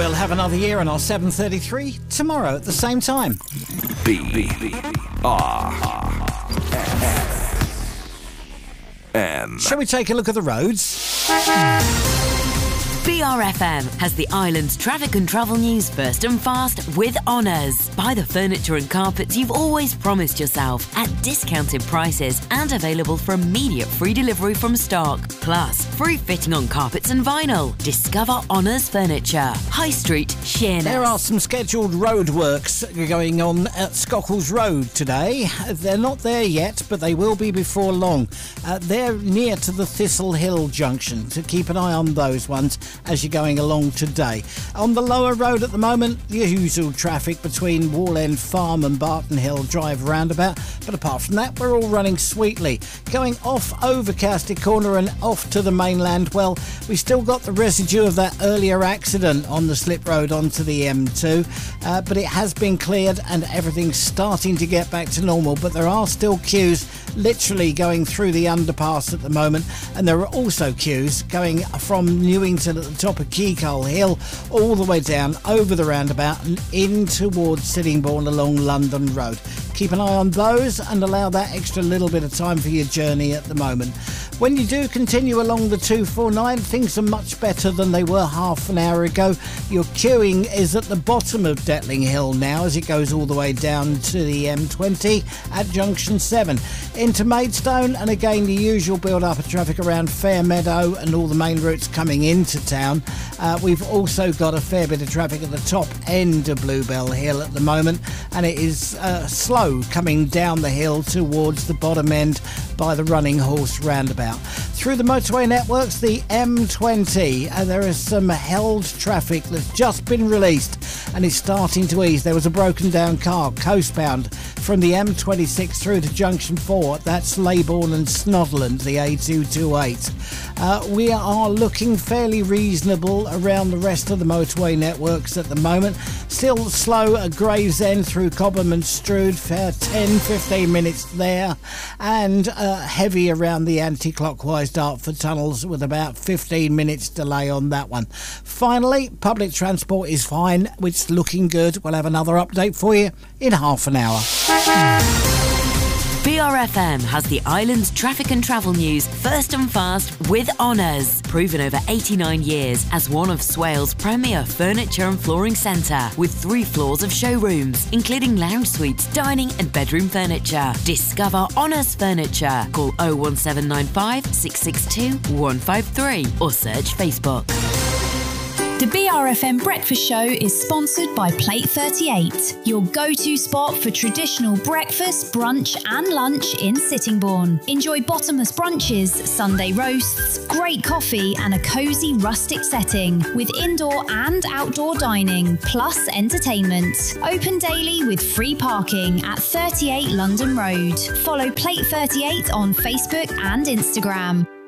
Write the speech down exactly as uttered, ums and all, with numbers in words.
We'll have another year on our seven thirty-three tomorrow at the same time. B R M. Shall we take a look at the roads? B R F M has the island's traffic and travel news first and fast with Honours. Buy the furniture and carpets you've always promised yourself at discounted prices and available for immediate free delivery from stock. Plus, free fitting on carpets and vinyl. Discover Honours Furniture. High Street, Sheerness. There are some scheduled road works going on at Scockles Road today. They're not there yet, but they will be before long. Uh, they're near to the Thistle Hill junction, so keep an eye on those ones as you're going along today. On the lower road at the moment, the usual traffic between Wall End Farm and Barton Hill Drive roundabout, but apart from that, we're all running sweetly. Going off over Cowstick Corner and off to the mainland, well, we still got the residue of that earlier accident on the slip road onto the M two, uh, but it has been cleared and everything's starting to get back to normal, but there are still queues literally going through the underpass at the moment, and there are also queues going from Newington at the top of Keykole Hill all the way down over the roundabout and in towards Sittingbourne along London Road. Keep an eye on those and allow that extra little bit of time for your journey at the moment. When you do continue along the two forty-nine, things are much better than they were half an hour ago. Your queuing is at the bottom of Detling Hill now as it goes all the way down to the M twenty at Junction seven. Into Maidstone, and again the usual build-up of traffic around Fairmeadow and all the main routes coming into town. Uh, we've also got a fair bit of traffic at the top end of Bluebell Hill at the moment, and it is uh, slow coming down the hill towards the bottom end by the Running Horse roundabout. Through the motorway networks, the M twenty, uh, there is some held traffic that's just been released and is starting to ease. There was a broken down car coastbound from the M twenty-six through to Junction four. That's Leybourne and Snodland, the A two twenty-eight. Uh, we are looking fairly reasonable around the rest of the motorway networks at the moment. Still slow at Gravesend through Cobham and Strood, fair ten to fifteen minutes there, and uh, heavy around the anti-clockwise Dartford tunnels with about fifteen minutes delay on that one. Finally, public transport is fine, it's looking good. We'll have another update for you in half an hour. B R F M has the island's traffic and travel news first and fast with Honours. Proven over eighty-nine years as one of Swale's premier furniture and flooring centre with three floors of showrooms, including lounge suites, dining and bedroom furniture. Discover Honours Furniture. Call oh one seven nine five, six six two, one five three or search Facebook. The B R F M Breakfast Show is sponsored by Plate thirty-eight, your go-to spot for traditional breakfast, brunch and lunch in Sittingbourne. Enjoy bottomless brunches, Sunday roasts, great coffee and a cosy rustic setting with indoor and outdoor dining, plus entertainment. Open daily with free parking at thirty-eight London Road. Follow Plate thirty-eight on Facebook and Instagram.